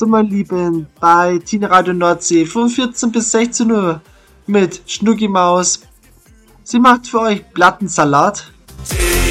So, mein Lieben, bei Tina Radio Nordsee von 14 bis 16 Uhr mit Schnucki Maus. Sie macht für euch Plattensalat.